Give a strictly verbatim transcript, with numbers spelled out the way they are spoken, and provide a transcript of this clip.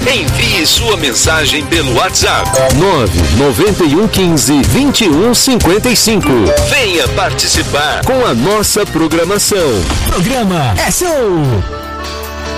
Envie sua mensagem pelo WhatsApp nove nove um um cinco, vinte e um cinquenta e cinco. Venha participar com a nossa programação. Programa é seu!